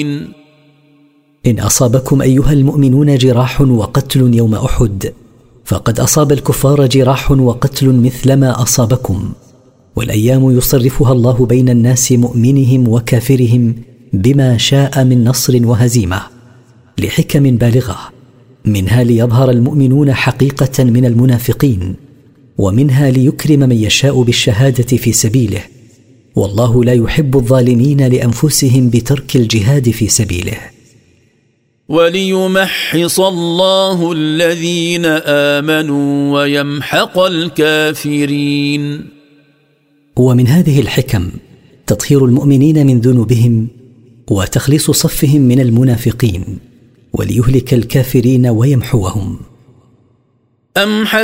إن أصابكم أيها المؤمنون جراح وقتل يوم أحد فقد أصاب الكفار جراح وقتل مثلما أصابكم، والأيام يصرفها الله بين الناس مؤمنهم وكافرهم بما شاء من نصر وهزيمة لحكم بالغة، منها ليظهر المؤمنون حقيقة من المنافقين، ومنها ليكرم من يشاء بالشهادة في سبيله، والله لا يحب الظالمين لأنفسهم بترك الجهاد في سبيله. وليمحص الله الذين آمنوا ويمحق الكافرين. ومن هذه الحكم تطهير المؤمنين من ذنوبهم وتخليص صفهم من المنافقين، وليهلك الكافرين ويمحوهم.